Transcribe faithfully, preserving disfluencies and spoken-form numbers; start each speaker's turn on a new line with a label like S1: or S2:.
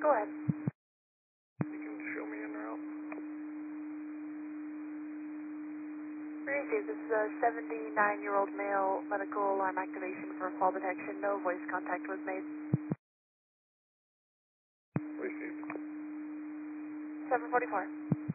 S1: Go ahead.
S2: You can show me en route.
S1: This is a seventy-nine-year-old male, medical alarm activation for fall detection. No voice contact was made.
S2: Received.
S1: seven forty-four.